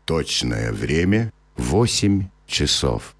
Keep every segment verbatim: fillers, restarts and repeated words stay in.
Точное время — восемь часов.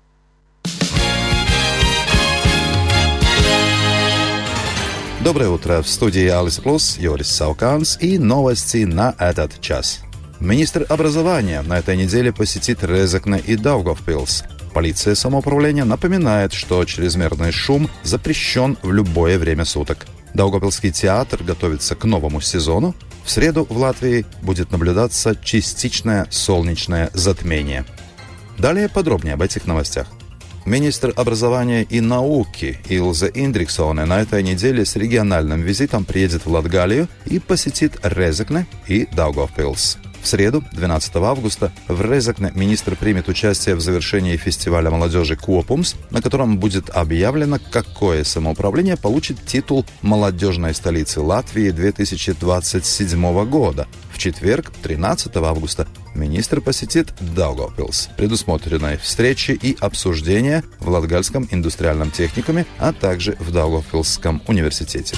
Доброе утро. В студии Алис Плюс, Юрис Сауканс и новости на этот час. Министр образования на этой неделе посетит Резекне и Даугавпилс. Полиция самоуправления напоминает, что чрезмерный шум запрещен в любое время суток. Даугавпилский театр готовится к новому сезону. В среду в Латвии будет наблюдаться частичное солнечное затмение. Далее подробнее об этих новостях. Министр образования и науки Илзе Индриксоне на этой неделе с региональным визитом приедет в Латгалию и посетит Резекне и Даугавпилс. В среду, двенадцатого августа, в Резекне министр примет участие в завершении фестиваля молодежи Копумс, на котором будет объявлено, какое самоуправление получит титул молодежной столицы Латвии две тысячи двадцать седьмого года. В четверг, тринадцатого августа, министр посетит Даугавпилс. Предусмотрены встречи и обсуждения в Латгальском индустриальном техникуме, а также в Даугавпилсском университете.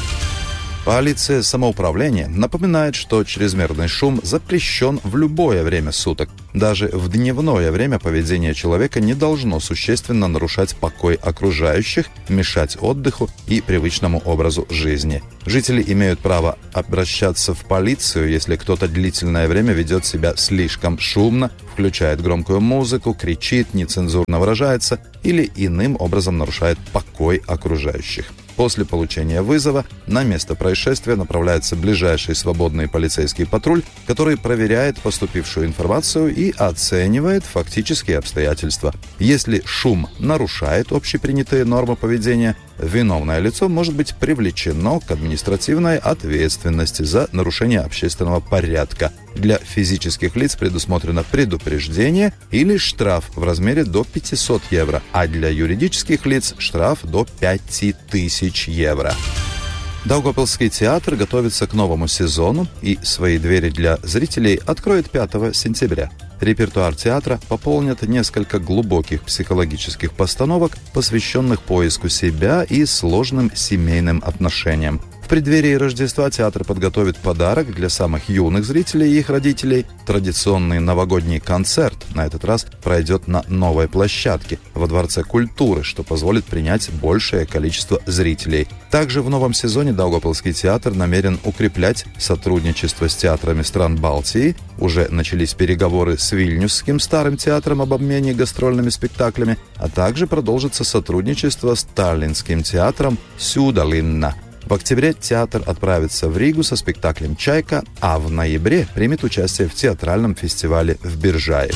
Полиция самоуправления напоминает, что чрезмерный шум запрещен в любое время суток. Даже в дневное время поведение человека не должно существенно нарушать покой окружающих, мешать отдыху и привычному образу жизни. Жители имеют право обращаться в полицию, если кто-то длительное время ведет себя слишком шумно, включает громкую музыку, кричит, нецензурно выражается или иным образом нарушает покой окружающих. После получения вызова на место происшествия направляется ближайший свободный полицейский патруль, который проверяет поступившую информацию и оценивает фактические обстоятельства. Если шум нарушает общепринятые нормы поведения, виновное лицо может быть привлечено к административной ответственности за нарушение общественного порядка. Для физических лиц предусмотрено предупреждение или штраф в размере до пятьсот евро, а для юридических лиц штраф до пять тысяч евро. Даугавпилсский театр готовится к новому сезону и свои двери для зрителей откроет пятого сентября. Репертуар театра пополнит несколько глубоких психологических постановок, посвященных поиску себя и сложным семейным отношениям. В преддверии Рождества театр подготовит подарок для самых юных зрителей и их родителей. Традиционный новогодний концерт на этот раз пройдет на новой площадке во Дворце культуры, что позволит принять большее количество зрителей. Также в новом сезоне Даугавпилский театр намерен укреплять сотрудничество с театрами стран Балтии. Уже начались переговоры с Вильнюсским старым театром об обмене гастрольными спектаклями, а также продолжится сотрудничество с Таллинским театром Сюдалинна. В октябре театр отправится в Ригу со спектаклем «Чайка», а в ноябре примет участие в театральном фестивале в Биржае.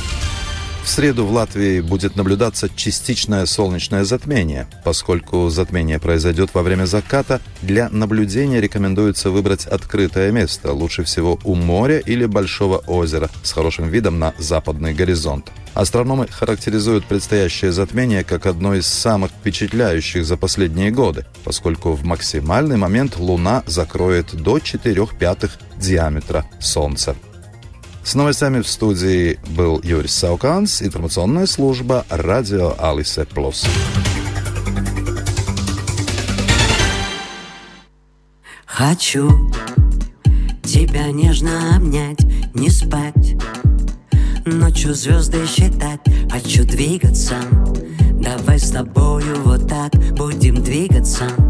В среду в Латвии будет наблюдаться частичное солнечное затмение. Поскольку затмение произойдет во время заката, для наблюдения рекомендуется выбрать открытое место, лучше всего у моря или большого озера с хорошим видом на западный горизонт. Астрономы характеризуют предстоящее затмение как одно из самых впечатляющих за последние годы, поскольку в максимальный момент Луна закроет до четырех пятых диаметра Солнца. С новостями в студии был Юрис Сауканс, информационная служба радио Алисе Плюс. Хочу тебя нежно обнять, не спать, ночью звезды считать, хочу двигаться. Давай с тобою вот так будем двигаться.